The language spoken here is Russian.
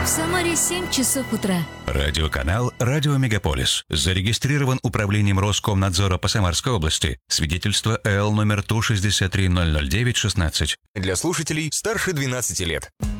В Самаре 7 часов утра. Радиоканал «Радио Мегаполис». Зарегистрирован управлением Роскомнадзора по Самарской области. Свидетельство ЭЛ номер ТУ 63009-16. Для слушателей старше 12 лет.